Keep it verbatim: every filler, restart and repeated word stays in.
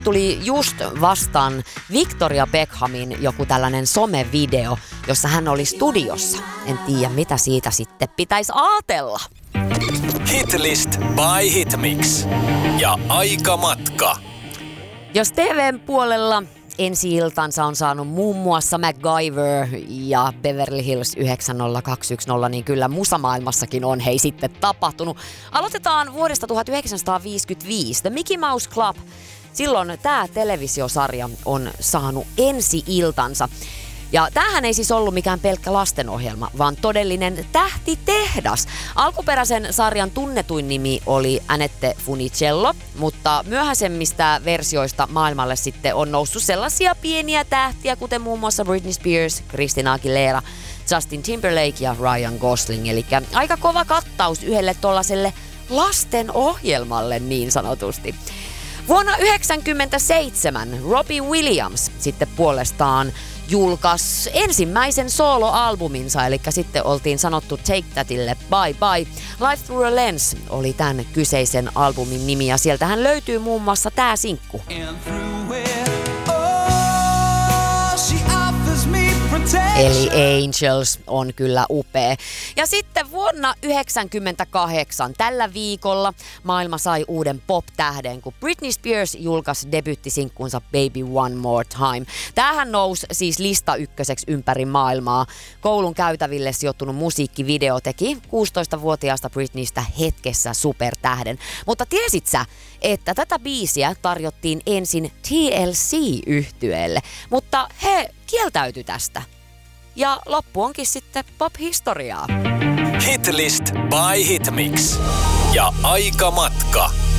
tuli just vastaan Victoria Beckhamin joku tällainen somevideo, jossa hän oli studiossa. En tiedä, mitä siitä sitten pitäisi aatella. Hitlist by Hitmix ja Aikamatka. Jos T V:n puolella ensi-iltansa on saanut muun muassa MacGyver ja Beverly Hills yhdeksänkymmentäkaksi yksi nolla, niin kyllä musamaailmassakin on hei sitten tapahtunut. Aloitetaan vuodesta tuhatyhdeksänsataaviisikymmentäviisi. The Mickey Mouse Club. Silloin tämä televisiosarja on saanut ensi-iltansa. Ja tämähän ei siis ollut mikään pelkkä lastenohjelma, vaan todellinen tähtitehdas. Alkuperäisen sarjan tunnetuin nimi oli Annette Funicello, mutta myöhäisemmistä versioista maailmalle sitten on noussut sellaisia pieniä tähtiä, kuten muun muassa Britney Spears, Christina Aguilera, Justin Timberlake ja Ryan Gosling. Eli aika kova kattaus yhdelle tollaselle lastenohjelmalle niin sanotusti. Vuonna yhdeksänkymmentäseitsemän Robbie Williams sitten puolestaan julkaisi ensimmäisen soloalbuminsa, eli sitten oltiin sanottu Take Thatille bye bye. Life Through a Lens oli tämän kyseisen albumin nimi, ja sieltähän löytyy muun muassa tää sinkku. Eli Angels on kyllä upea. Ja sitten vuonna yhdeksänkymmentäkahdeksan tällä viikolla maailma sai uuden pop-tähden, kun Britney Spears julkaisi debuuttisinkkunsa Baby One More Time. Tämähän nousi siis lista ykköseksi ympäri maailmaa. Koulun käytäville sijoittunut musiikkivideo teki kuusitoistavuotiaasta Britneystä hetkessä supertähden. Mutta tiesit sä, että tätä biisiä tarjottiin ensin T L C-yhtyeelle, mutta he kieltäytyi tästä. Ja loppu onkin sitten pop-historiaa. Hitlist by Hitmix ja Aikamatka.